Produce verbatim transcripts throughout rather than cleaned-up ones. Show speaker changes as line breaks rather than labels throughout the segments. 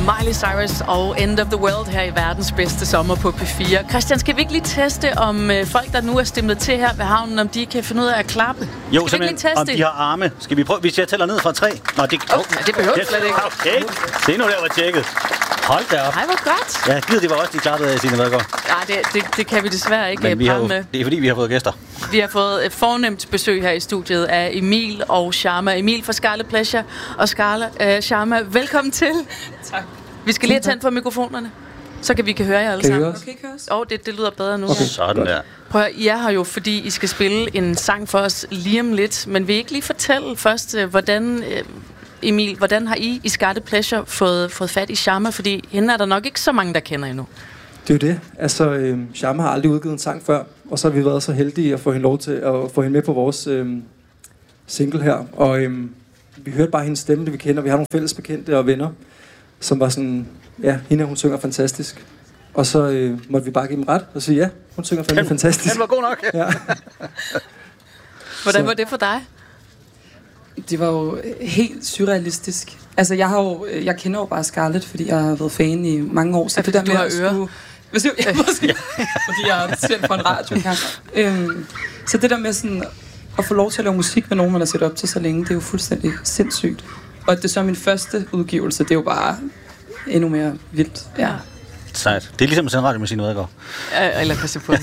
Miley Cyrus og End of the World her i verdens bedste sommer på P fire. Christian, skal vi ikke lige teste, om øh, folk, der nu er stemmet til her ved havnen, om de kan finde ud af at klappe?
Jo,
skal vi ikke lige teste
om de har arme. Skal vi prøve, hvis jeg tæller ned fra tre? Nå, det,
oh, ja, det behøver slet ikke.
Okay, det nu der var tjekket. Hold da op.
Ej, hvor godt.
Ja, givet det var også de klappede af Signe Vadgaard.
Nej, det, det, det kan vi desværre ikke
Men vi har jo,
med.
det er fordi, vi har fået gæster.
Vi har fået et fornemt besøg her i studiet af Emil og Sharma. Emil fra Scarlet Pleasure og Scarlet, uh, Sharma, velkommen til.
Tak.
Vi skal lige have tændt for mikrofonerne, så kan vi kan høre jer alle
kan
sammen.
Okay,
Åh, oh, det, det lyder bedre nu.
Okay. Sådan der.
Prøv at, I er her jo, fordi I skal spille en sang for os lige om lidt. Men vil I ikke lige fortælle først, hvordan, Emil, hvordan har I i Scarlet Pleasure fået, fået fat i Sharma? Fordi hende er der nok ikke så mange, der kender endnu.
Det er jo det. Altså, øh, Sharma har aldrig udgivet en sang før, og så har vi været så heldige at få hende lov til at få hende med på vores øh, single her. Og øh, vi hørte bare hendes stemme, det vi kender. Vi har nogle fælles bekendte og venner, som var sådan, ja, hende hun synger fantastisk. Og så øh, måtte vi bare give dem ret og sige, ja, hun synger fandme
den,
fantastisk.
Den var god nok.
Ja.
Hvordan
så.
var det for dig?
Det var jo helt surrealistisk. Altså, jeg har jo, jeg kender jo bare Scarlett, fordi jeg har været fan i mange år. Så
ja,
det der
du
med
har
at
ører.
skulle... Hvis jeg, ja, måske, fordi jeg har sendt på en radio en gang. Øhm, så det der med sådan at få lov til at lave musik med nogen, man har set op til så længe, det er jo fuldstændig sindssygt. Og at det så er min første udgivelse, det er jo bare endnu mere vildt. Ja.
Sejt. Det er ligesom at sende radio med Signe Vadgaard.
Ja, eller Christian på.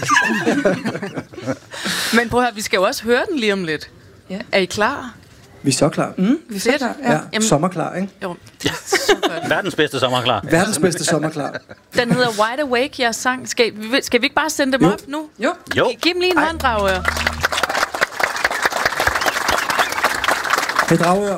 Men prøv at høre, vi skal jo også høre den lige om lidt.
Ja.
Er I klar?
Vi er så klar.
Mm, vi er så klar, ja.
Ja,
Jamen-
sommerklar, ikke?
Jo, det er så godt.
Verdens bedste sommer klar.
Verdens bedste sommerklar.
Den hedder Wide Awake, jeres sang. Skal vi, skal vi ikke bare sende dem
Jo.
op nu?
Jo.
Jo.
Giv dem lige en
Ej.
hånd, Dragør.
Hey, Dragør.